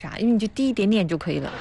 啥？因为你就滴一点点就可以了。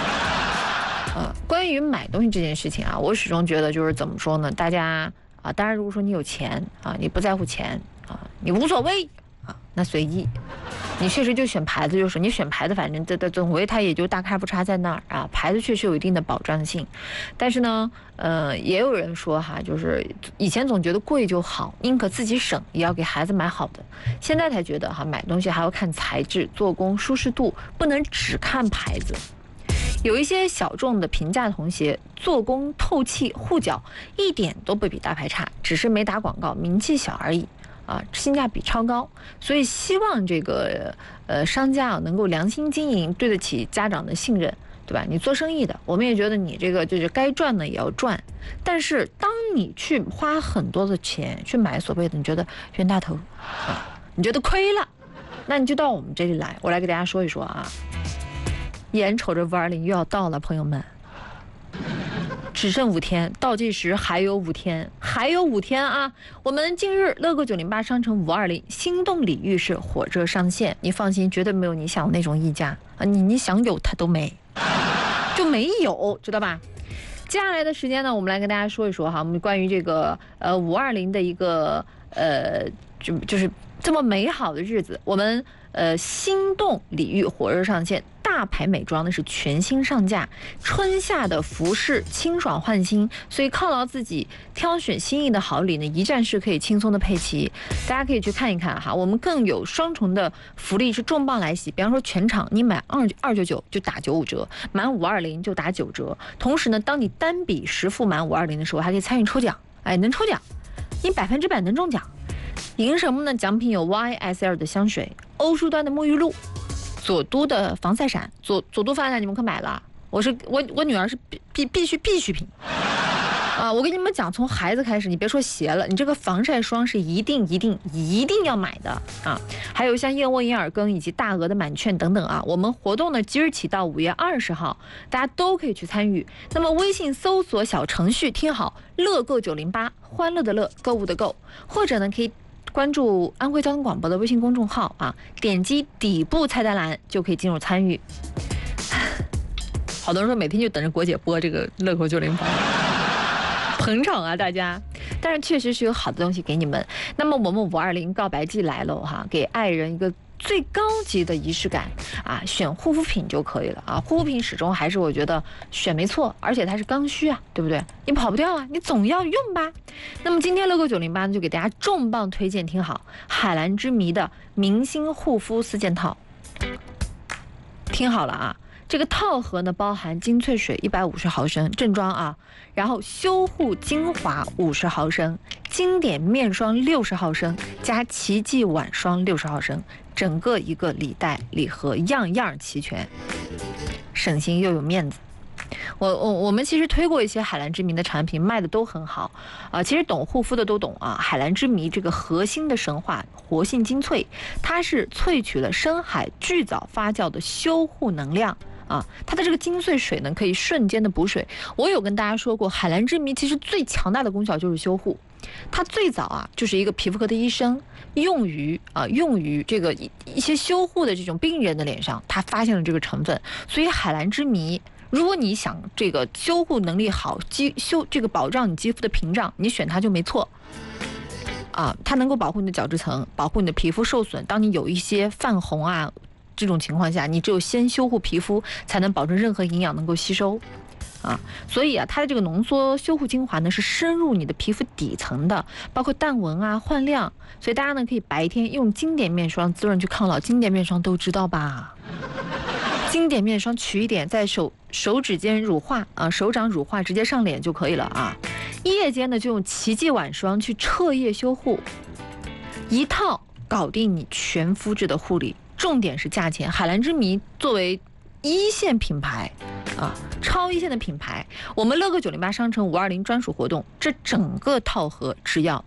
关于买东西这件事情啊，我始终觉得就是怎么说呢？大家啊，当然如果说你有钱啊，你不在乎钱啊，你无所谓啊，那随意。你确实就选牌子，就是你选牌子，反正总归它也就大差不差在那儿啊。牌子确实有一定的保障性，但是呢，也有人说哈，就是以前总觉得贵就好，宁可自己省，也要给孩子买好的。现在才觉得哈，买东西还要看材质、做工、舒适度，不能只看牌子。有一些小众的平价童鞋，做工透气、护脚，一点都不比大牌差，只是没打广告，名气小而已。啊，性价比超高，所以希望这个商家啊能够良心经营，对得起家长的信任，对吧？你做生意的，我们也觉得你这个就是该赚的也要赚，但是当你去花很多的钱去买所谓的你觉得冤大头啊，你觉得亏了，那你就到我们这里来，我来给大家说一说啊。眼瞅着520又要到了，朋友们。只剩5天，倒计时还有5天，还有5天啊！我们近日乐购908商城520心动礼遇是火热上线，你放心，绝对没有你想那种溢价啊！你想有它都没，就没有，知道吧？接下来的时间呢，我们来跟大家说一说哈，我们关于这个520的一个就是这么美好的日子，我们心动礼遇火热上线。大牌美妆呢是全新上架，春夏的服饰清爽换新，所以犒劳自己挑选心意的好礼呢，一站式可以轻松的配齐。大家可以去看一看哈，我们更有双重的福利是重磅来袭，比方说全场你买299就打95折，满520就打9折。同时呢，当你单笔实付满520的时候，还可以参与抽奖，哎，能抽奖，你100%能中奖。赢什么呢？奖品有 YSL 的香水、欧舒丹的沐浴露。佐都的防晒伞，佐都防晒伞你们可买了？我女儿是必需品啊！我跟你们讲，从孩子开始，你别说鞋了，你这个防晒霜是一定要买的啊！还有像燕窝银耳羹以及大额的满券等等啊！我们活动呢即日起到5月20号，大家都可以去参与。那么微信搜索小程序，听好，乐购908，欢乐的乐，购物的购，或者呢可以关注安徽交通广播的微信公众号啊，点击底部菜单栏就可以进入参与。好多人说每天就等着国姐播这个乐购908，捧场啊大家！但是确实是有好的东西给你们。那么我们520告白季来了哈，给爱人一个最高级的仪式感啊，选护肤品就可以了啊。护肤品始终还是我觉得选没错，而且它是刚需啊，对不对？你跑不掉啊，你总要用吧。那么今天乐购908呢，就给大家重磅推荐，听好，海蓝之谜的明星护肤4件套，听好了啊。这个套盒呢，包含精粹水150毫升正装啊，然后修护精华50毫升，经典面霜60毫升，加奇迹晚霜60毫升，整个一个礼袋礼盒样样齐全，省心又有面子。我们其实推过一些海蓝之谜的产品，卖的都很好啊。其实懂护肤的都懂啊。海蓝之谜这个核心的神话活性精粹，它是萃取了深海巨藻发酵的修护能量啊。它的这个精粹水呢，可以瞬间的补水。我有跟大家说过，海蓝之谜其实最强大的功效就是修护。它最早啊，就是一个皮肤科的医生用于这个一些修护的这种病人的脸上，他发现了这个成分。所以海蓝之谜，如果你想这个修护能力好，这个保障你肌肤的屏障，你选它就没错啊。它能够保护你的角质层，保护你的皮肤受损。当你有一些泛红啊这种情况下，你只有先修护皮肤，才能保证任何营养能够吸收啊。所以啊，它的这个浓缩修护精华呢，是深入你的皮肤底层的，包括淡纹啊、焕亮。所以大家呢可以白天用经典面霜滋润去抗老。经典面霜都知道吧？经典面霜取一点，在手指间乳化啊，手掌乳化直接上脸就可以了啊。夜间呢就用奇迹晚霜去彻夜修护，一套搞定你全肤质的护理。重点是价钱，海蓝之谜作为一线品牌啊，超一线的品牌，我们乐购908商城520专属活动，这整个套盒只要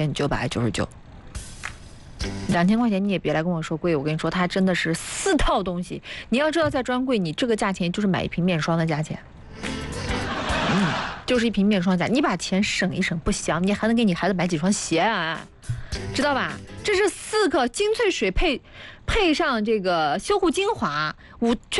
1999。2000块钱你也别来跟我说贵，我跟你说它真的是4套东西。你要知道在专柜你这个价钱就是买一瓶面霜的价钱，就是一瓶面霜价，你把钱省一省不香，你还能给你孩子买几双鞋啊，知道吧？这是4个精粹水配上这个修护精华